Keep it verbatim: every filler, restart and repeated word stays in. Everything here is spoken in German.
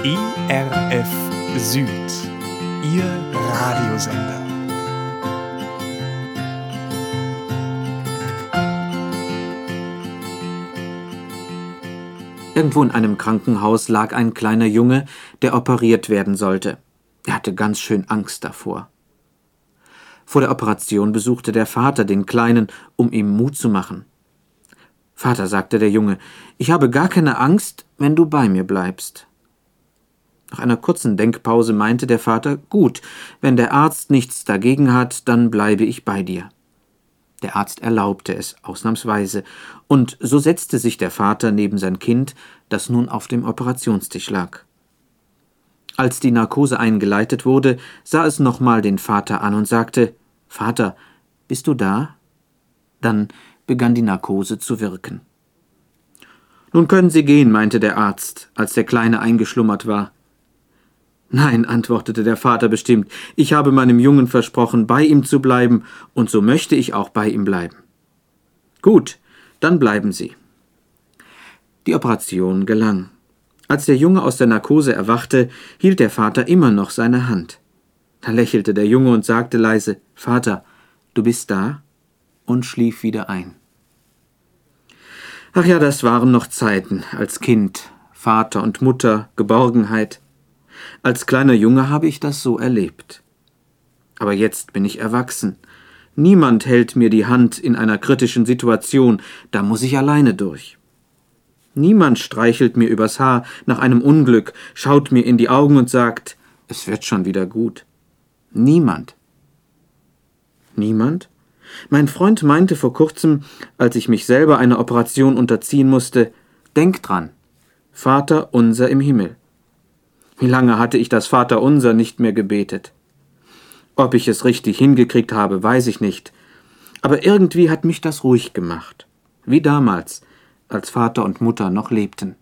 E R F Süd, Ihr Radiosender. Irgendwo in einem Krankenhaus lag ein kleiner Junge, der operiert werden sollte. Er hatte ganz schön Angst davor. Vor der Operation besuchte der Vater den Kleinen, um ihm Mut zu machen. »Vater«, sagte der Junge, »ich habe gar keine Angst, wenn du bei mir bleibst.« Nach einer kurzen Denkpause meinte der Vater, »Gut, wenn der Arzt nichts dagegen hat, dann bleibe ich bei dir.« Der Arzt erlaubte es, ausnahmsweise, und so setzte sich der Vater neben sein Kind, das nun auf dem Operationstisch lag. Als die Narkose eingeleitet wurde, sah es nochmal den Vater an und sagte, »Vater, bist du da?« Dann begann die Narkose zu wirken. »Nun können Sie gehen«, meinte der Arzt, als der Kleine eingeschlummert war. »Nein«, antwortete der Vater bestimmt, »ich habe meinem Jungen versprochen, bei ihm zu bleiben, und so möchte ich auch bei ihm bleiben.« »Gut, dann bleiben Sie.« Die Operation gelang. Als der Junge aus der Narkose erwachte, hielt der Vater immer noch seine Hand. Da lächelte der Junge und sagte leise, »Vater, du bist da?« und schlief wieder ein. Ach ja, das waren noch Zeiten, als Kind, Vater und Mutter, Geborgenheit. Als kleiner Junge habe ich das so erlebt. Aber jetzt bin ich erwachsen. Niemand hält mir die Hand in einer kritischen Situation, da muss ich alleine durch. Niemand streichelt mir übers Haar nach einem Unglück, schaut mir in die Augen und sagt, es wird schon wieder gut. Niemand. Niemand? Mein Freund meinte vor kurzem, als ich mich selber einer Operation unterziehen musste, denk dran, Vater unser im Himmel. Wie lange hatte ich das Vaterunser nicht mehr gebetet? Ob ich es richtig hingekriegt habe, weiß ich nicht. Aber irgendwie hat mich das ruhig gemacht. Wie damals, als Vater und Mutter noch lebten.